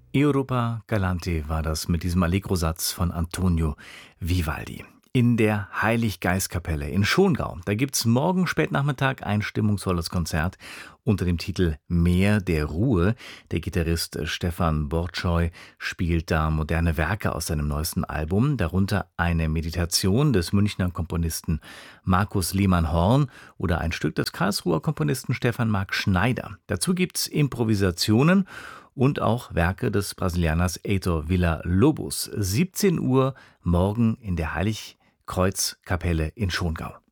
Europa Galante war das mit diesem Allegro-Satz von Antonio Vivaldi. In der Heiliggeistkapelle in Schongau, da gibt's morgen Spätnachmittag ein stimmungsvolles Konzert unter dem Titel Meer der Ruhe. Der Gitarrist Stefan Borczoi spielt da moderne Werke aus seinem neuesten Album, darunter eine Meditation des Münchner Komponisten Markus Lehmann-Horn oder ein Stück des Karlsruher Komponisten Stefan Marc Schneider. Dazu gibt's Improvisationen und auch Werke des Brasilianers Heitor Villa-Lobos. 17 Uhr morgen in der Heiligkreuzkapelle in Schongau.